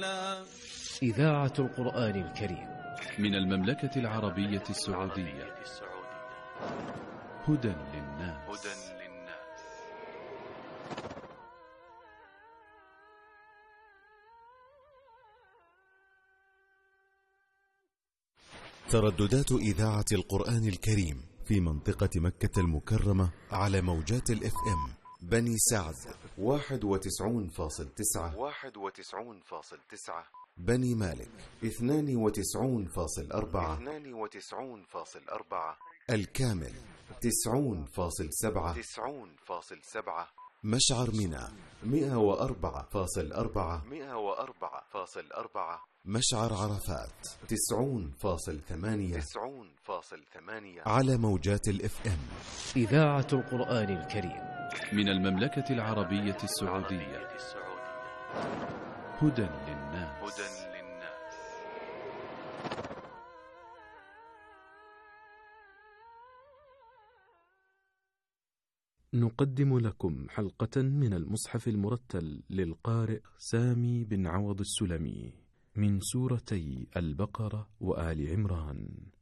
إذاعة القرآن الكريم من المملكة العربية السعودية. هدى للناس. ترددات إذاعة القرآن الكريم في منطقة مكة المكرمة على موجات الإف إم: بني سعد 91.9، بني مالك 92.4، الكامل 90.7، مشعر منى 104.4، مشعر عرفات 90.8 على موجات الإف إم. إذاعة القرآن الكريم من المملكة العربية السعودية. هدى للناس. نقدم لكم حلقة من المصحف المرتل للقارئ سامي بن عوض السلمي من سورتي البقرة وآل عمران.